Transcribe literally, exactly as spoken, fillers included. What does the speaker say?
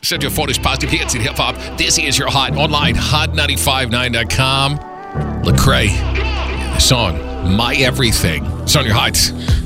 Central Florida's positive hits and hip hop. This is your hot online, hot nine five nine dot com. Lecrae, the song, My Everything. It's on your hot.